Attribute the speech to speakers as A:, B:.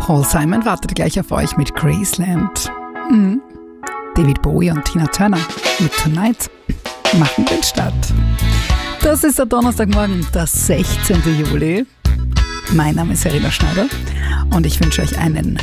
A: Paul Simon wartet gleich auf euch mit Graceland. David Bowie und Tina Turner mit Tonight machen den Start. Das ist der Donnerstagmorgen, der 16. Juli. Mein Name ist Verena Schneider und ich wünsche euch einen